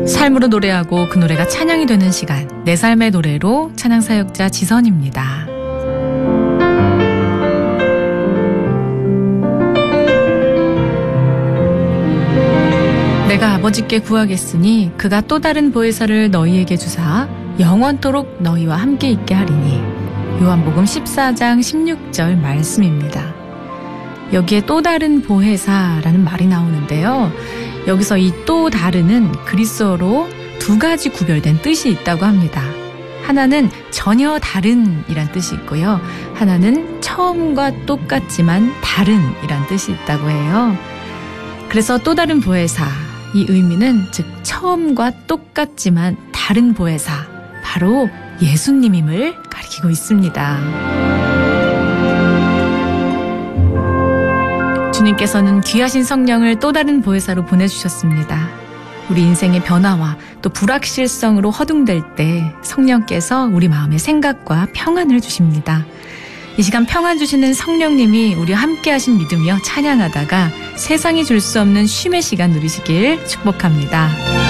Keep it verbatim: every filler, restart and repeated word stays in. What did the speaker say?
삶으로 노래하고 그 노래가 찬양이 되는 시간, 내 삶의 노래로 찬양사역자 지선입니다. 내가 아버지께 구하겠으니 그가 또 다른 보혜사를 너희에게 주사 영원토록 너희와 함께 있게 하리니. 요한복음 십사 장 십육 절 말씀입니다. 여기에 또 다른 보혜사라는 말이 나오는데요. 여기서 이 또 다른은 그리스어로 두 가지 구별된 뜻이 있다고 합니다. 하나는 전혀 다른 이란 뜻이 있고요. 하나는 처음과 똑같지만 다른 이란 뜻이 있다고 해요. 그래서 또 다른 보혜사, 이 의미는 즉 처음과 똑같지만 다른 보혜사, 바로 예수님임을 가리키고 있습니다. 주님께서는 귀하신 성령을 또 다른 보혜사로 보내주셨습니다. 우리 인생의 변화와 또 불확실성으로 허둥댈 때 성령께서 우리 마음의 생각과 평안을 주십니다. 이 시간 평안 주시는 성령님이 우리와 함께 하신 믿으며 찬양하다가 세상이 줄 수 없는 쉼의 시간 누리시길 축복합니다.